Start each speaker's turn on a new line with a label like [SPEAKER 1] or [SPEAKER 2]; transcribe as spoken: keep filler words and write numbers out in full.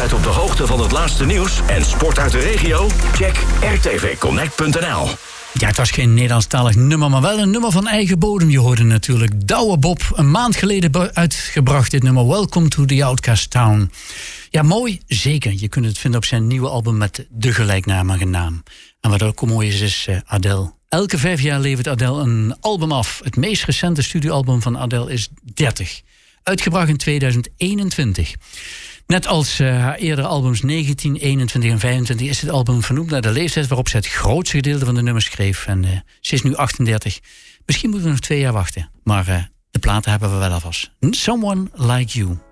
[SPEAKER 1] Altijd op de hoogte van het laatste nieuws en sport uit de regio? Check r t v connect punt n l.
[SPEAKER 2] Ja, het was geen Nederlandstalig nummer, maar wel een nummer van eigen bodem. Je hoorde natuurlijk Douwe Bob, een maand geleden uitgebracht, dit nummer Welcome to the Outcast Town. Ja, mooi, zeker. Je kunt het vinden op zijn nieuwe album met de gelijknamige naam. En wat ook mooi is, is uh, Adele. Elke vijf jaar levert Adele een album af. Het meest recente studioalbum van Adele is dertig. Uitgebracht in tweeduizend eenentwintig. Net als uh, haar eerdere albums negentien, eenentwintig en vijfentwintig... is dit album vernoemd naar de leeftijd waarop ze het grootste gedeelte van de nummers schreef. En uh, ze is nu achtendertig. Misschien moeten we nog twee jaar wachten. Maar uh, de platen hebben we wel alvast. Someone Like You.